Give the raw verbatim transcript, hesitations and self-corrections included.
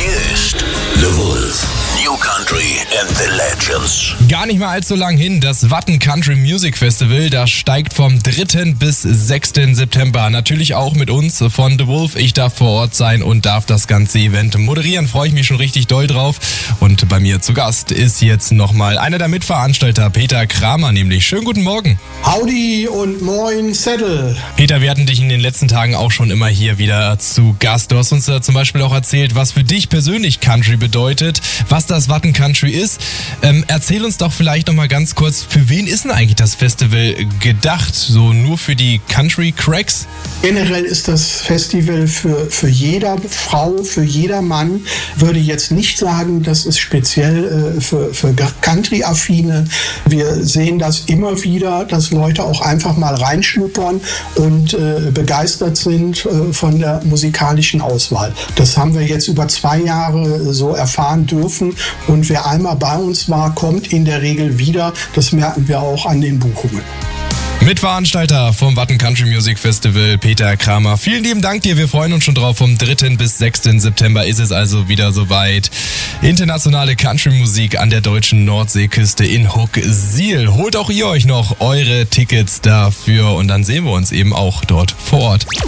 Hier ist The Wolf. New Country and the Legends. Gar nicht mal allzu lang hin, das Watten Country Music Festival, das steigt vom dritten bis sechsten September. Natürlich auch mit uns von The Wolf. Ich darf vor Ort sein und darf das ganze Event moderieren. Freue ich mich schon richtig doll drauf. Und bei mir zu Gast ist jetzt nochmal einer der Mitveranstalter, Peter Kramer nämlich. Schönen guten Morgen. Howdy und moin Zettel. Peter, wir hatten dich in den letzten Tagen auch schon immer hier wieder zu Gast. Du hast uns da zum Beispiel auch erzählt, was für dich persönlich Country bedeutet, was das Watten Country ist. Ähm, erzähl uns doch vielleicht nochmal ganz kurz, für wen ist denn eigentlich das Festival gedacht? So nur für die Country Cracks? Generell ist das Festival für, für jeder Frau, für jeder Mann. Würde jetzt nicht sagen, das ist speziell äh, für, für Country-Affine. Wir sehen das immer wieder, dass Leute auch einfach mal reinschnuppern und äh, begeistert sind äh, von der musikalischen Auswahl. Das haben wir jetzt über zwei Jahre so erfahren dürfen. Und wer einmal bei uns war, kommt in der Regel wieder. Das merken wir auch an den Buchungen. Mitveranstalter vom Watten Country Music Festival, Peter Kramer. Vielen lieben Dank dir, wir freuen uns schon drauf. Vom dritten bis sechsten September ist es also wieder soweit. Internationale Country-Musik an der deutschen Nordseeküste in Hooksiel. Holt auch ihr euch noch eure Tickets dafür und dann sehen wir uns eben auch dort vor Ort.